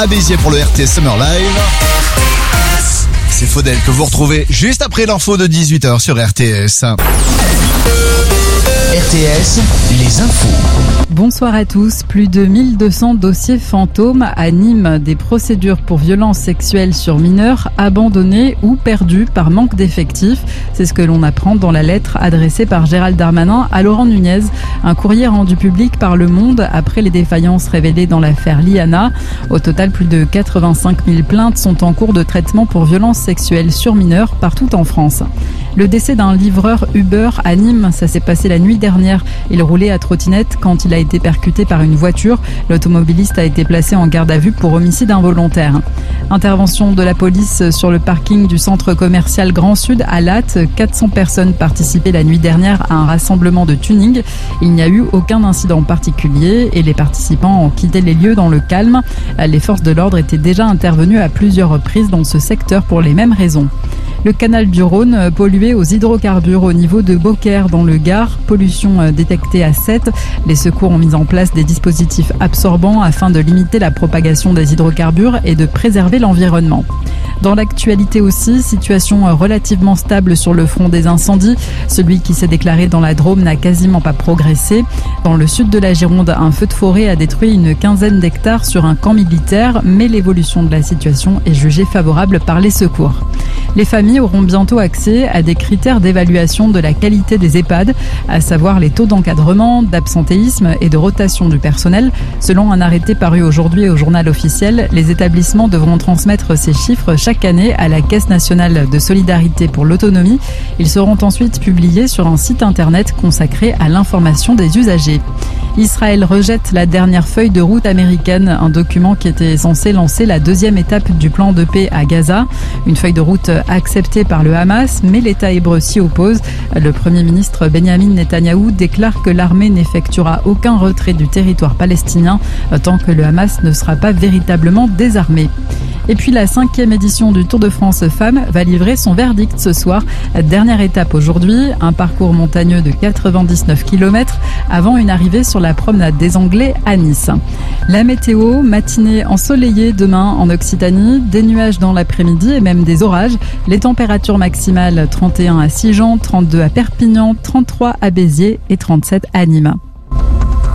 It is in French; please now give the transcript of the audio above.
à Béziers pour le RTS Summer Live. C'est Faudel que vous retrouvez juste après l'info de 18h sur RTS. RTS, les infos. Bonsoir à tous. Plus de 1200 dossiers fantômes à Nîmes. Des procédures pour violences sexuelles sur mineurs abandonnées ou perdues par manque d'effectifs. C'est ce que l'on apprend dans la lettre adressée par Gérald Darmanin à Laurent Nunez. Un courrier rendu public par Le Monde après les défaillances révélées dans l'affaire Liana. Au total, plus de 85 000 plaintes sont en cours de traitement pour violences sexuelles sur mineurs partout en France. Le décès d'un livreur Uber à Nîmes, ça s'est passé la nuit dernière. Il roulait à trottinette quand il a été percuté par une voiture. L'automobiliste a été placé en garde à vue pour homicide involontaire. Intervention de la police sur le parking du centre commercial Grand Sud à Latte. 400 personnes participaient la nuit dernière à un rassemblement de tuning. Il n'y a eu aucun incident particulier et les participants ont quitté les lieux dans le calme. Les forces de l'ordre étaient déjà intervenues à plusieurs reprises dans ce secteur pour les mêmes raisons. Le canal du Rhône pollué aux hydrocarbures au niveau de Beaucaire dans le Gard. Pollution détectée à 7. Les secours ont mis en place des dispositifs absorbants afin de limiter la propagation des hydrocarbures et de préserver l'environnement. Dans l'actualité aussi, situation relativement stable sur le front des incendies. Celui qui s'est déclaré dans la Drôme n'a quasiment pas progressé. Dans le sud de la Gironde, un feu de forêt a détruit une quinzaine d'hectares sur un camp militaire, mais l'évolution de la situation est jugée favorable par les secours. Les familles auront bientôt accès à des critères d'évaluation de la qualité des EHPAD, à savoir les taux d'encadrement, d'absentéisme et de rotation du personnel. Selon un arrêté paru aujourd'hui au journal officiel, les établissements devront transmettre ces chiffres chaque année à la Caisse nationale de solidarité pour l'autonomie. Ils seront ensuite publiés sur un site internet consacré à l'information des usagers. Israël rejette la dernière feuille de route américaine, un document qui était censé lancer la deuxième étape du plan de paix à Gaza. Une feuille de route acceptée par le Hamas, mais l'État hébreu s'y oppose. Le Premier ministre Benjamin Netanyahou déclare que l'armée n'effectuera aucun retrait du territoire palestinien tant que le Hamas ne sera pas véritablement désarmé. Et puis la 5e édition du Tour de France Femmes va livrer son verdict ce soir. Dernière étape aujourd'hui, un parcours montagneux de 99 km avant une arrivée sur la promenade des Anglais à Nice. La météo, matinée ensoleillée demain en Occitanie, des nuages dans l'après-midi et même des orages. Les températures maximales 31 à Sigean, 32 à Perpignan, 33 à Béziers et 37 à Nîmes.